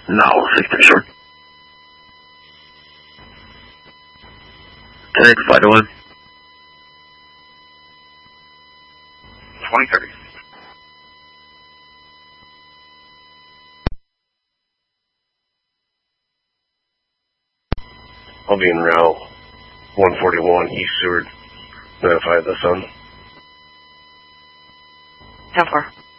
No, 6 short. Thanks, 5 to 1. 2030. I'll be in route 141 East Seward. Notify the sun. How far?